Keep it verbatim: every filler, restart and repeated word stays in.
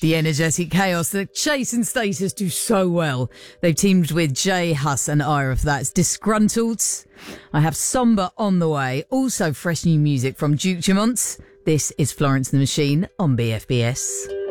The energetic chaos that Chase and Status do so well. They've teamed with Jay Huss and Ira for that's Disgruntled. I have Somber on the way. Also fresh new music from Duke Dumont. This is Florence and the Machine on B F B S.